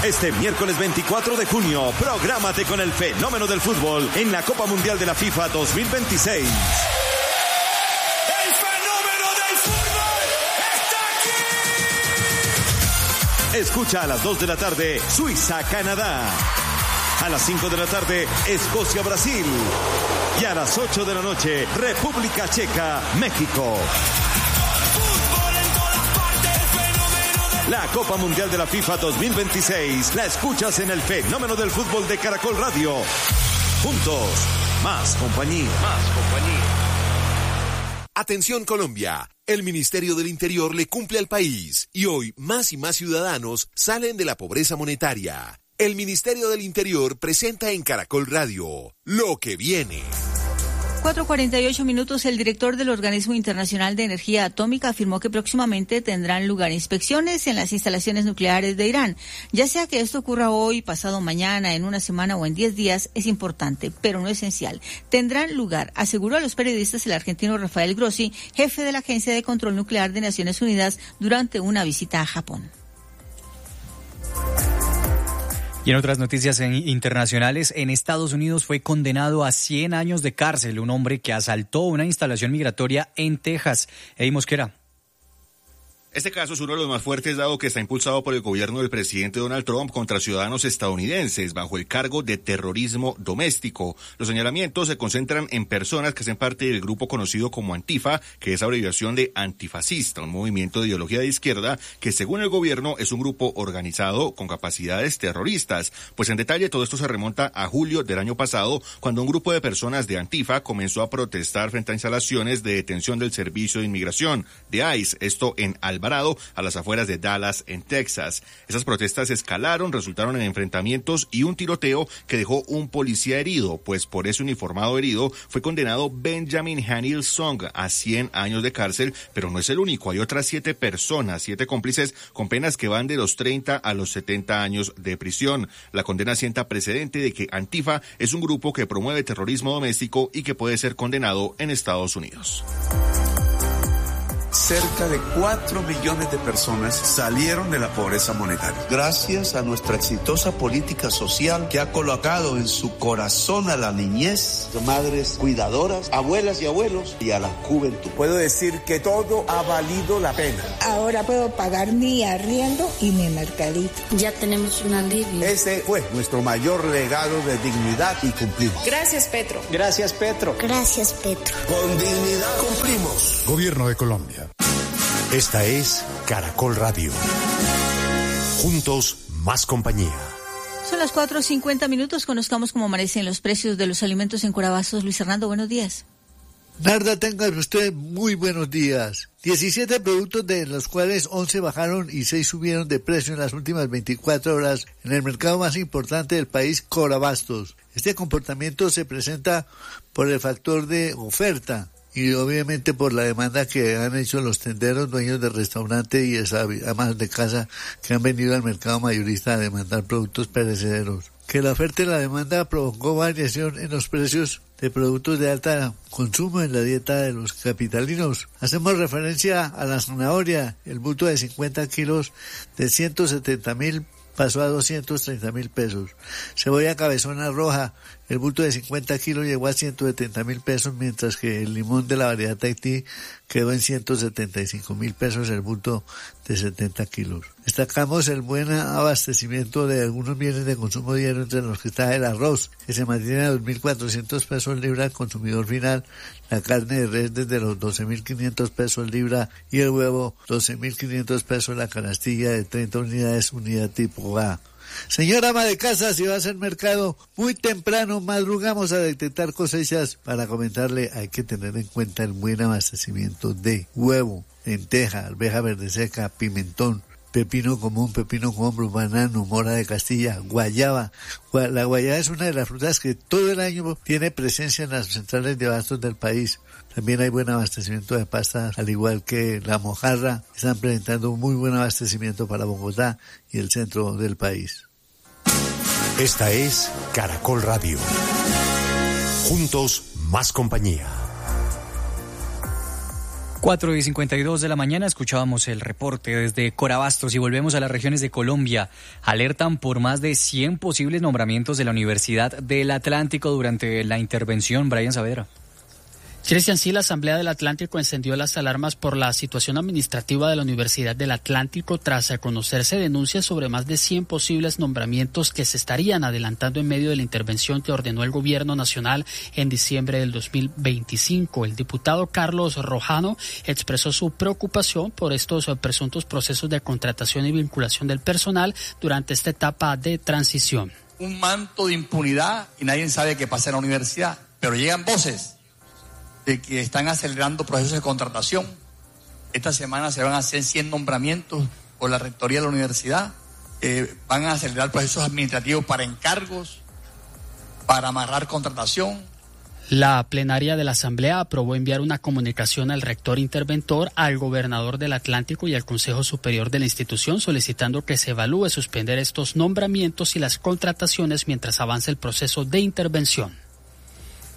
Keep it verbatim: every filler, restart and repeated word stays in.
Este miércoles veinticuatro de junio, prográmate con el fenómeno del fútbol en la Copa Mundial de la FIFA dos mil veintiséis. ¡El fenómeno del fútbol está aquí! Escucha a las dos de la tarde, Suiza-Canadá. A las cinco de la tarde, Escocia-Brasil. Y a las ocho de la noche, República Checa-México. La Copa Mundial de la FIFA dos mil veintiséis la escuchas en el fenómeno del fútbol de Caracol Radio. Juntos, más compañía. Más compañía. Atención Colombia, el Ministerio del Interior le cumple al país y hoy más y más ciudadanos salen de la pobreza monetaria. El Ministerio del Interior presenta en Caracol Radio lo que viene. cuatro cuarenta y ocho minutos. El director del Organismo Internacional de Energía Atómica afirmó que próximamente tendrán lugar inspecciones en las instalaciones nucleares de Irán. Ya sea que esto ocurra hoy, pasado mañana, en una semana o en diez días, es importante, pero no esencial. Tendrán lugar, aseguró a los periodistas el argentino Rafael Grossi, jefe de la Agencia de Control Nuclear de Naciones Unidas, durante una visita a Japón. Y en otras noticias internacionales, en Estados Unidos fue condenado a cien años de cárcel un hombre que asaltó una instalación migratoria en Texas. Eddie Mosquera. Este caso es uno de los más fuertes dado que está impulsado por el gobierno del presidente Donald Trump contra ciudadanos estadounidenses bajo el cargo de terrorismo doméstico. Los señalamientos se concentran en personas que hacen parte del grupo conocido como Antifa, que es abreviación de antifascista, un movimiento de ideología de izquierda que según el gobierno es un grupo organizado con capacidades terroristas. Pues en detalle todo esto se remonta a julio del año pasado, cuando un grupo de personas de Antifa comenzó a protestar frente a instalaciones de detención del Servicio de Inmigración de ICE, esto en Alvarado, a las afueras de Dallas, en Texas. Esas protestas escalaron, resultaron en enfrentamientos y un tiroteo que dejó un policía herido, pues por ese uniformado herido fue condenado Benjamin Hanil Song a cien años de cárcel, pero no es el único, hay otras siete personas, siete cómplices con penas que van de los treinta a los setenta años de prisión. La condena sienta precedente de que Antifa es un grupo que promueve terrorismo doméstico y que puede ser condenado en Estados Unidos. Cerca de cuatro millones de personas salieron de la pobreza monetaria. Gracias a nuestra exitosa política social que ha colocado en su corazón a la niñez, madres cuidadoras, abuelas y abuelos y a la juventud. Puedo decir que todo ha valido la pena. Ahora puedo pagar mi arriendo y mi mercadito. Ya tenemos un alivio. Ese fue nuestro mayor legado de dignidad y cumplimos. Gracias, Petro. Gracias, Petro. Gracias, Petro. Con dignidad cumplimos. Gobierno de Colombia. Esta es Caracol Radio. Juntos, más compañía. Son las cuatro cincuenta minutos. Conozcamos cómo amanecen los precios de los alimentos en Corabastos. Luis Hernando, buenos días. Narda, tengan usted muy buenos días. diecisiete productos, de los cuales once bajaron y seis subieron de precio en las últimas veinticuatro horas en el mercado más importante del país, Corabastos. Este comportamiento se presenta por el factor de oferta y obviamente por la demanda que han hecho los tenderos, dueños de restaurante y amas de casa que han venido al mercado mayorista a demandar productos perecederos. Que la oferta y la demanda provocó variación en los precios de productos de alta consumo en la dieta de los capitalinos. Hacemos referencia a la zanahoria, el bulto de cincuenta kilos de ciento setenta mil pasó a doscientos treinta mil pesos. Cebolla cabezona roja, el bulto de cincuenta kilos llegó a ciento setenta mil pesos, mientras que el limón de la variedad Tahití quedó en ciento setenta y cinco mil pesos el bulto de setenta kilos. Destacamos el buen abastecimiento de algunos bienes de consumo diario, entre los que está el arroz, que se mantiene a dos mil cuatrocientos pesos libra al consumidor final, la carne de res desde los doce mil quinientos pesos libra y el huevo doce mil quinientos pesos la canastilla de treinta unidades, unidad tipo A. Señora ama de casa, si va a hacer mercado muy temprano, madrugamos a detectar cosechas. Para comentarle, hay que tener en cuenta el buen abastecimiento de huevo, lenteja, arveja verde seca, pimentón, pepino común, pepino combro, banano, mora de Castilla, guayaba. La guayaba es una de las frutas que todo el año tiene presencia en las centrales de abastos del país. También hay buen abastecimiento de pastas, al igual que la mojarra. Están presentando un muy buen abastecimiento para Bogotá y el centro del país. Esta es Caracol Radio. Juntos, más compañía. cuatro y cincuenta y dos de la mañana escuchábamos el reporte desde Corabastos y volvemos a las regiones de Colombia. Alertan por más de cien posibles nombramientos de la Universidad del Atlántico durante la intervención. Brian Saavedra. Cristian, sí, la Asamblea del Atlántico encendió las alarmas por la situación administrativa de la Universidad del Atlántico tras conocerse denuncias sobre más de cien posibles nombramientos que se estarían adelantando en medio de la intervención que ordenó el Gobierno Nacional en diciembre del dos mil veinticinco. El diputado Carlos Rojano expresó su preocupación por estos presuntos procesos de contratación y vinculación del personal durante esta etapa de transición. Un manto de impunidad y nadie sabe qué pasa en la universidad, pero llegan voces de que están acelerando procesos de contratación. Esta semana se van a hacer cien nombramientos por la rectoría de la universidad. Eh, van a acelerar procesos administrativos para encargos, para amarrar contratación. La plenaria de la Asamblea aprobó enviar una comunicación al rector interventor, al gobernador del Atlántico y al Consejo Superior de la institución solicitando que se evalúe suspender estos nombramientos y las contrataciones mientras avance el proceso de intervención.